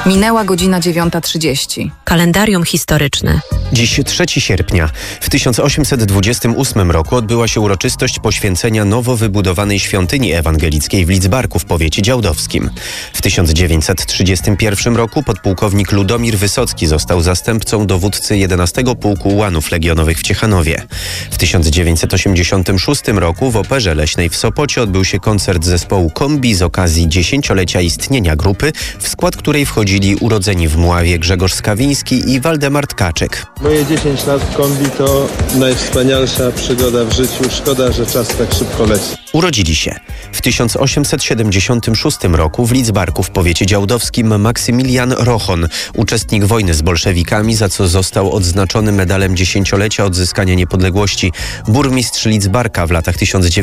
Minęła godzina 9:30. Kalendarium historyczne. Dziś 3 sierpnia. W 1828 roku odbyła się uroczystość poświęcenia nowo wybudowanej świątyni ewangelickiej w Lidzbarku w powiecie działdowskim. W 1931 roku podpułkownik Ludomir Wysocki został zastępcą dowódcy 11 Pułku Ułanów Legionowych w Ciechanowie. W 1986 roku w Operze Leśnej w Sopocie odbył się koncert zespołu Kombi z okazji 10-lecia istnienia grupy, w skład której wchodzili urodzeni w Mławie Grzegorz Skawiński i Waldemar Tkaczyk. Moje 10 lat w Kombi to najwspanialsza przygoda w życiu. Szkoda, że czas tak szybko leci. Urodzili się w 1876 roku w Lidzbarku w powiecie działdowskim Maksymilian Rochon, uczestnik wojny z bolszewikami, za co został odznaczony medalem 10-lecia odzyskania niepodległości. Burmistrz Lidzbarka w latach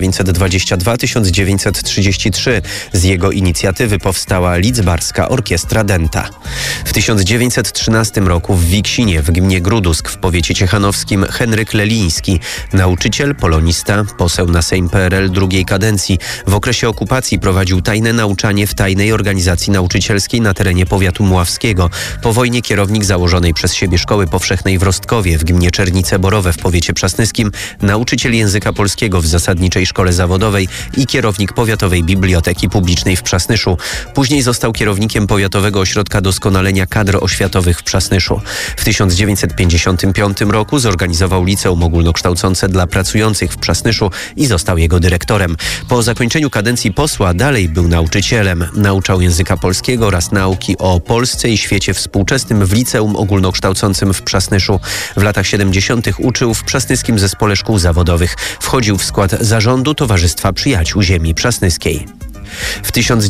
1922-1933. Z jego inicjatywy powstała Lidzbarska Orkiestra Dęta. W 1913 roku w Wiksinie w gminie Grudusk w powiecie ciechanowskim Henryk Leliński, nauczyciel, polonista, poseł na Sejm PRL drugiej kadencji. W okresie okupacji prowadził tajne nauczanie w tajnej organizacji nauczycielskiej na terenie powiatu mławskiego. Po wojnie kierownik założonej przez siebie Szkoły Powszechnej w Rostkowie w gminie Czernice Borowe w powiecie przasnyskim, nauczyciel języka polskiego w Zasadniczej Szkole Zawodowej i kierownik Powiatowej Biblioteki Publicznej w Przasnyszu. Później został kierownikiem Powiatowego Ośrodka Doskonalenia Kadr Oświatowych w Przasnyszu. W 1955 roku zorganizował liceum ogólnokształcące dla pracujących w Przasnyszu i został jego dyrektorem. Po zakończeniu kadencji posła dalej był nauczycielem. Nauczał języka polskiego oraz nauki o Polsce i świecie współczesnym w liceum ogólnokształcącym w Przasnyszu. W latach 70. uczył w Przasnyskim Zespole Szkół Zawodowych. Wchodził w skład zarządu Towarzystwa Przyjaciół Ziemi Przasnyskiej. W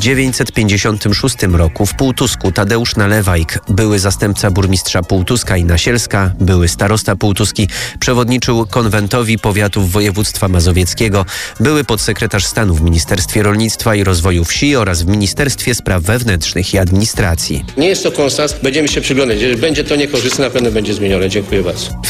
1956 roku w Półtusku Tadeusz Nalewajk, były zastępca burmistrza Półtuska i Nasielska, były starosta Półtuski, przewodniczył konwentowi powiatów województwa mazowieckiego, były podsekretarz stanu w Ministerstwie Rolnictwa i Rozwoju Wsi oraz w Ministerstwie Spraw Wewnętrznych i Administracji. Nie jest to konstans, będziemy się przyglądać. Jeżeli będzie to niekorzystne, na pewno będzie zmienione. Dziękuję bardzo. W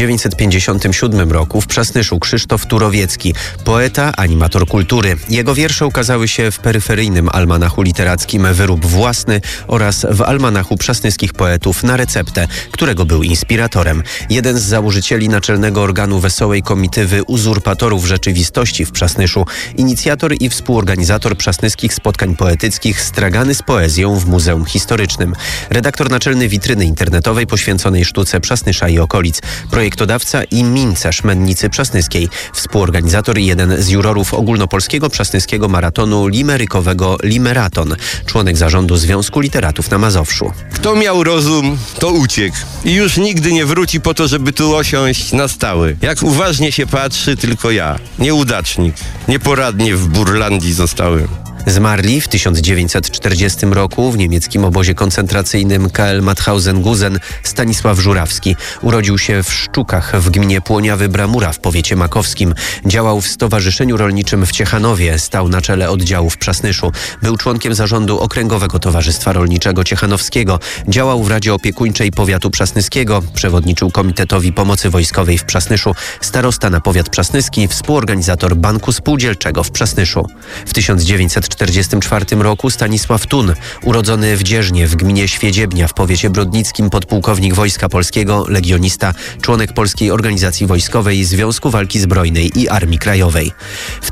1957 roku w Przasnyszu Krzysztof Turowiecki, poeta, animator kultury. Jego wiersze ukazały się w peryferyjnym almanachu literackim Wyrób Własny oraz w almanachu przasnyskich poetów Na receptę, którego był inspiratorem. Jeden z założycieli naczelnego organu Wesołej Komitywy Uzurpatorów Rzeczywistości w Przasnyszu, inicjator i współorganizator przasnyskich spotkań poetyckich Stragany z poezją w Muzeum Historycznym. Redaktor naczelny witryny internetowej poświęconej sztuce Przasnysza i okolic. Projektodawca i mincerz Mennicy Przasnyskiej. Współorganizator i jeden z jurorów ogólnopolskiego przasnyskiego maratonu limerykowego Limeraton, członek zarządu Związku Literatów na Mazowszu. Kto miał rozum, to uciekł i już nigdy nie wróci po to, żeby tu osiąść na stałe. Jak uważnie się patrzy, tylko ja, nieudacznik, nieporadnie w Burlandii zostałem. Zmarli w 1940 roku w niemieckim obozie koncentracyjnym KL Mauthausen-Gusen Stanisław Żurawski. Urodził się w Szczukach w gminie Płoniawy-Bramura w powiecie makowskim. Działał w Stowarzyszeniu Rolniczym w Ciechanowie, stał na czele oddziału w Przasnyszu. Był członkiem zarządu Okręgowego Towarzystwa Rolniczego Ciechanowskiego. Działał w Radzie Opiekuńczej Powiatu Przasnyskiego. Przewodniczył Komitetowi Pomocy Wojskowej w Przasnyszu. Starosta na powiat przasnyski, współorganizator Banku Spółdzielczego w Przasnyszu. W 1944 roku Stanisław Thun, urodzony w Dzierżnie w gminie Świedziebnia w powiecie brodnickim, podpułkownik Wojska Polskiego, legionista, członek Polskiej Organizacji Wojskowej, Związku Walki Zbrojnej i Armii Krajowej. W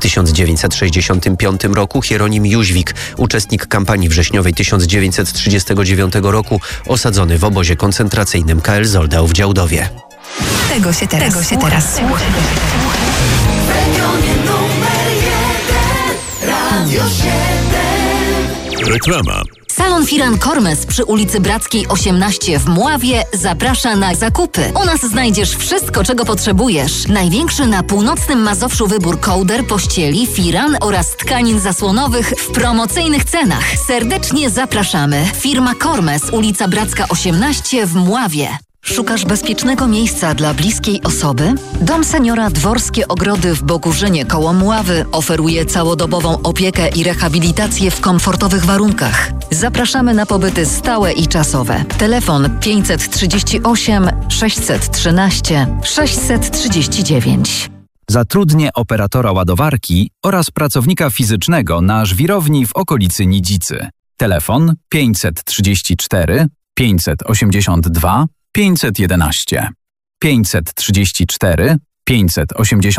1965 roku Hieronim Jóźwik, uczestnik kampanii wrześniowej 1939 roku, osadzony w obozie koncentracyjnym KL Zoldau w Działdowie. Tego się teraz słucha. Reklama. Salon Firan Kormes przy ulicy Brackiej 18 w Mławie zaprasza na zakupy. U nas znajdziesz wszystko, czego potrzebujesz. Największy na północnym Mazowszu wybór kołder, pościeli, firan oraz tkanin zasłonowych w promocyjnych cenach. Serdecznie zapraszamy. Firma Kormes, ulica Bracka 18 w Mławie. Szukasz bezpiecznego miejsca dla bliskiej osoby? Dom Seniora Dworskie Ogrody w Bogórzynie koło Mławy oferuje całodobową opiekę i rehabilitację w komfortowych warunkach. Zapraszamy na pobyty stałe i czasowe. Telefon 538 613 639. Zatrudnię operatora ładowarki oraz pracownika fizycznego na żwirowni w okolicy Nidzicy. Telefon 534 582 511. 534 582